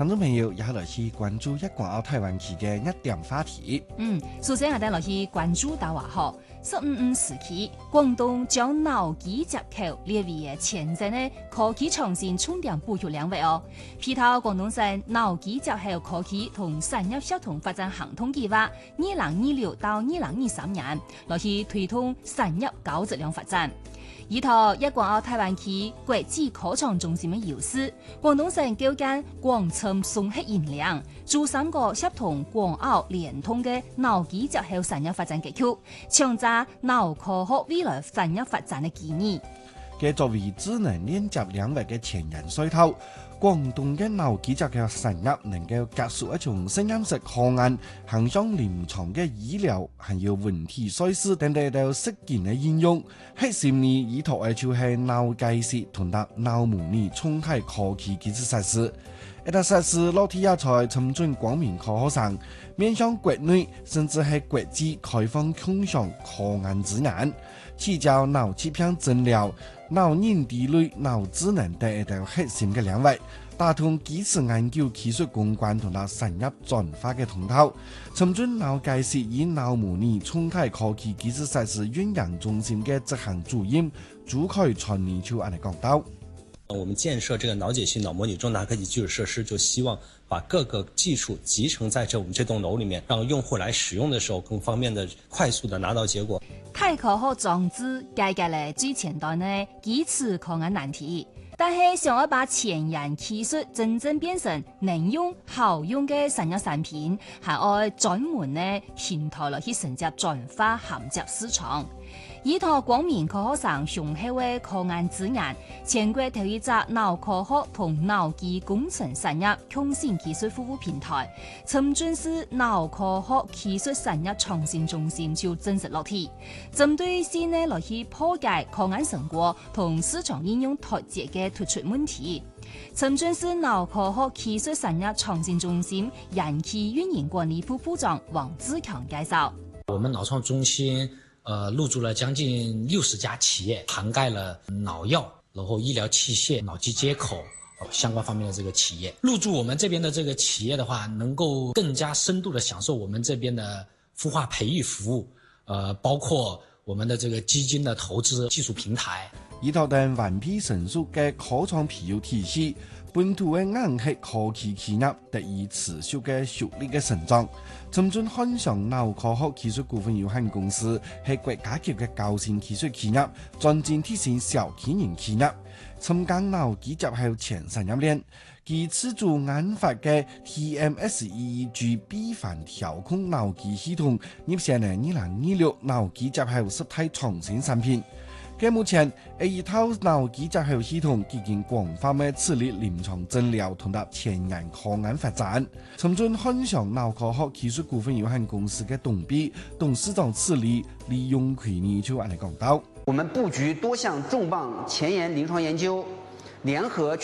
聽眾朋友也來去關注一港澳台灣區嘅一點話題。 首先我哋落去關注到話嗬，15時期，廣東將腦機接口列為嘅前陣呢科技創新重點布局領域哦。配套廣東省腦機接口科技同產業協同發展行動計劃，2026到2023年，落去推動產業高質量發展。依託一港澳台灣區國際科創中心嘅優勢，廣東省構建廣深綜合橋梁，珠三角協同廣澳聯通嘅腦機接口產業發展格局，強化腦科學未來產業發展嘅機遇。 嘅作為智能連接領域嘅前沿隧道，廣東嘅腦機接口產業能夠結束一種實驗室個案行向臨床嘅醫療，還有文體賽事等等到實踐嘅應用。核心呢依託嘅就係腦計時同埋腦模擬重體科技技術實施。一個實施落地也在尋準光明科學上，面向國內甚至係國際開放共享科研資源，聚焦腦切片診療、腦認知類、腦智能等一條核心嘅領域，打通基礎研究、技術攻關同埋產業轉化嘅通道。尋準腦計時以腦模擬重體科技技術實施運營中心嘅執行主任朱凱傳呢就安尼講到。 我們建設這個腦解析、腦模擬重大科技基礎設施，就希望把各個技術集成在我們這棟樓裏面，讓用戶來使用的時候更方便的、快速的拿到結果。 太科學裝置解決了最前端的基礎科研難題，但係想要把前沿技術真正變成能用好用嘅產業產品，還要專門的平台來去承接轉化銜接市場。依託光明科學上雄厚嘅科研資源，全國頭一隻腦科學同腦機工程產業創新技術服務平台，深圳市腦科學技術產業創新中心就正式落地，針對性呢來去破解科研成果同市場應用脫節嘅突出問題。深圳市腦科學技術產業創新中心研期運營管理部部長王志強介紹： 我們腦創中心入駐了將近60家企業，涵蓋了腦藥，然後醫療器械、腦機接口相關方面的這個企業。入駐我們這邊的這個企業的話，能夠更加深度的享受我們這邊的孵化培育服務，包括我們的這個基金的投資、技術平台。 依託等完備成熟嘅科創培育體系，本土嘅硬核科技企業得以持續嘅熟練嘅成長。深圳漢翔腦科學技術股份有限公司係國家級嘅高新技術企業，專精提升小企業企業，深耕腦機接口全產業鏈。其自主研發嘅 TMS EEG 閉環調控腦機系統，入選嘅2026腦機接口十大創新產品。嘅目前，一套腦機接口系統已經廣泛嘅處理臨床診療同埋前沿科研發展。深圳漢翔腦科學技術股份有限公司嘅董事長次李永奎呢就安尼講到： 我們佈局多項重磅前沿臨床研究，聯合